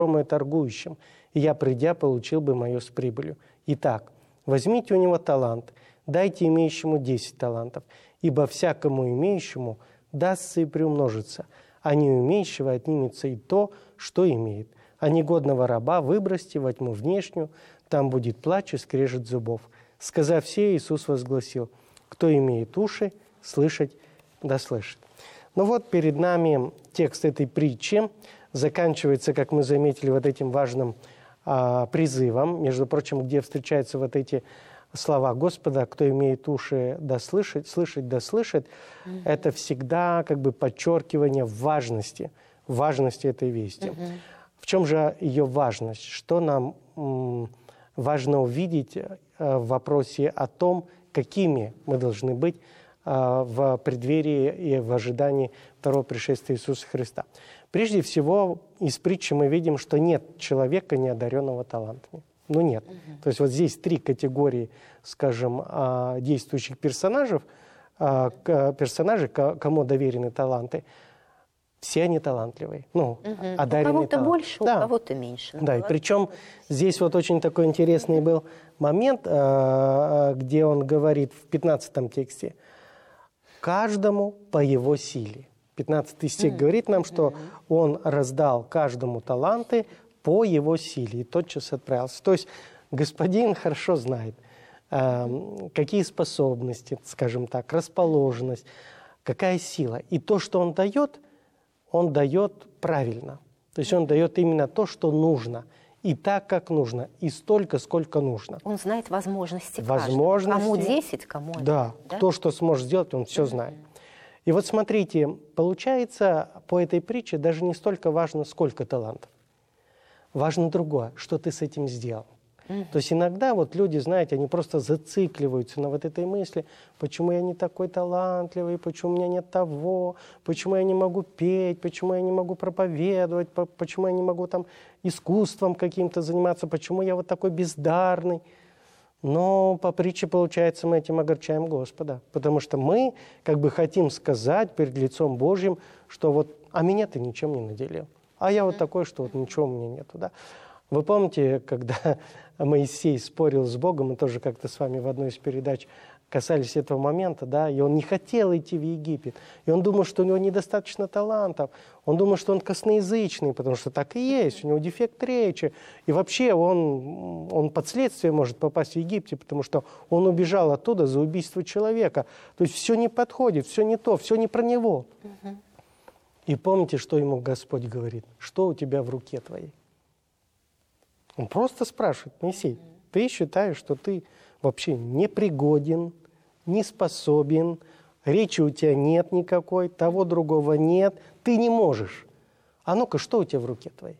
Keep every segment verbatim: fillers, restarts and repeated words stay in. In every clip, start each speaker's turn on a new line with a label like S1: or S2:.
S1: и торгующим, и я, придя, получил бы мое с прибылью. Итак, возьмите у него талант, дайте имеющему десять талантов, ибо всякому имеющему дастся и приумножится, а не умеющего отнимется и то, что имеет. А негодного раба выбросьте во тьму внешнюю, там будет плач и скрежет зубов. Сказав все, Иисус возгласил: кто имеет уши, слышать да слышит. Ну вот перед нами текст этой притчи заканчивается, как мы заметили, вот этим важным а, призывом, между прочим, где встречаются вот эти слова Господа: кто имеет уши да слышать, слышать да слышит. Mm-hmm. Это всегда как бы подчеркивание важности, важности этой вести. Mm-hmm. В чем же ее важность? Что нам м, важно увидеть э, в вопросе о том, какими мы должны быть э, в преддверии и в ожидании второго пришествия Иисуса Христа? Прежде всего, из притчи мы видим, что нет человека, не одаренного талантами. Ну нет. Uh-huh. То есть вот здесь три категории, скажем, действующих персонажей, персонажей, кому доверены таланты. Все они талантливые, ну,
S2: uh-huh.
S1: одаренные.
S2: У кого-то
S1: талант.
S2: больше,
S1: да.
S2: у кого-то меньше.
S1: Да, и причем здесь вот очень такой интересный uh-huh. был момент, где он говорит в пятнадцатом тексте: каждому по его силе. пятнадцатый стих mm-hmm. говорит нам, что mm-hmm. он раздал каждому таланты по его силе и тотчас отправился. То есть господин хорошо знает, э, какие способности, скажем так, расположенность, какая сила. И то, что он дает, он дает правильно. То есть он дает именно то, что нужно. И так, как нужно. И столько, сколько нужно.
S2: Он знает возможности,
S1: возможности
S2: каждого. Кому десять, кому один.
S1: Да, да, кто что сможет сделать, он все mm-hmm. знает. И вот смотрите, получается, по этой притче даже не столько важно, сколько талантов. Важно другое, что ты с этим сделал. Mm-hmm. То есть иногда вот люди, знаете, они просто зацикливаются на вот этой мысли: почему я не такой талантливый, почему у меня нет того, почему я не могу петь, почему я не могу проповедовать, почему я не могу там искусством каким-то заниматься, почему я вот такой бездарный. Но по притче, получается, мы этим огорчаем Господа, потому что мы как бы хотим сказать перед лицом Божьим, что вот, а меня ты ничем не наделил, а я вот такой, что вот ничего у меня нету, да. Вы помните, когда Моисей спорил с Богом, мы тоже как-то с вами в одной из передач касались этого момента, да, и он не хотел идти в Египет, и он думал, что у него недостаточно талантов, он думал, что он косноязычный, потому что так и есть, у него дефект речи, и вообще он, он под следствие может попасть в Египте, потому что он убежал оттуда за убийство человека, то есть все не подходит, все не то, все не про него. Угу. И помните, что ему Господь говорит: что у тебя в руке твоей? Он просто спрашивает: Моисей, ты считаешь, что ты вообще непригоден, не способен, речи у тебя нет никакой, того другого нет, ты не можешь. А ну-ка, что у тебя в руке твоей?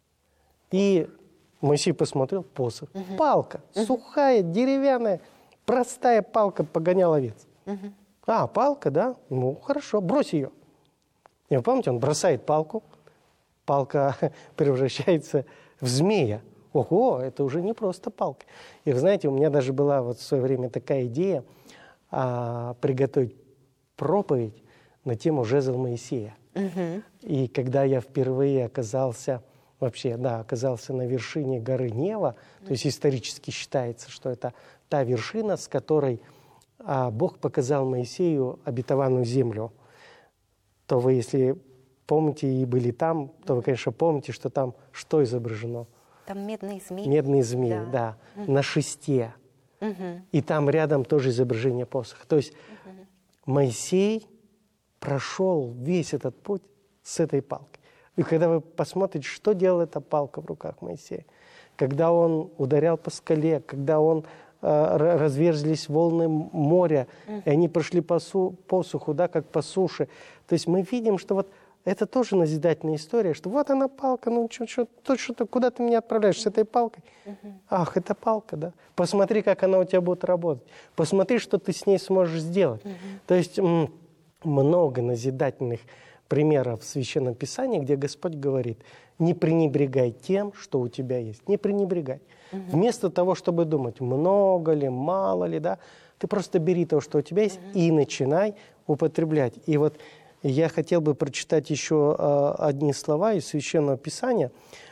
S1: И Моисей посмотрел: посох, угу. палка, угу. сухая, деревянная, простая палка, погонял овец. Угу. А, палка, да? Ну, хорошо, брось ее. И вы помните, он бросает палку, палка превращается в змея. Ого, это уже не просто палка. И вы знаете, у меня даже была вот в свое время такая идея а, приготовить проповедь на тему жезл Моисея. Угу. И когда я впервые оказался, вообще, да, оказался на вершине горы Нева, угу. то есть исторически считается, что это та вершина, с которой а, Бог показал Моисею обетованную землю, то вы, если помните и были там, то вы, конечно, помните, что там что изображено?
S2: Там медные змеи.
S1: Медные змеи, да, да угу. на шесте. Угу. И там рядом тоже изображение посоха. То есть угу. Моисей прошел весь этот путь с этой палкой. И когда вы посмотрите, что делала эта палка в руках Моисея, когда он ударял по скале, когда он э, разверзлись волны моря, угу. и они прошли по су- посуху, да, как по суше. То есть мы видим, что вот это тоже назидательная история, что вот она палка, ну что, что, что, куда ты меня отправляешь с этой палкой? Uh-huh. Ах, это палка, да. Посмотри, как она у тебя будет работать. Посмотри, что ты с ней сможешь сделать. Uh-huh. То есть м- много назидательных примеров в Священном Писании, где Господь говорит: не пренебрегай тем, что у тебя есть. Не пренебрегай. Uh-huh. Вместо того, чтобы думать, много ли, мало ли, да, ты просто бери то, что у тебя есть, uh-huh. и начинай употреблять. И вот я хотел бы прочитать еще э, одни слова из Священного Писания.